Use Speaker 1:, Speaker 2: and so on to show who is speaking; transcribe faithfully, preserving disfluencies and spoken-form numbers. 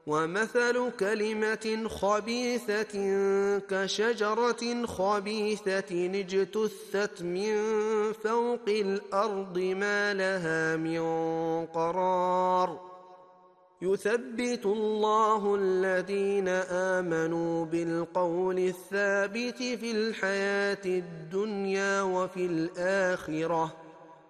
Speaker 1: ومثل كلمة خبيثة كشجرة خبيثة اجتثت من فوق الأرض ما لها من قرار. يثبت الله الذين آمنوا بالقول الثابت في الحياة الدنيا وفي الآخرة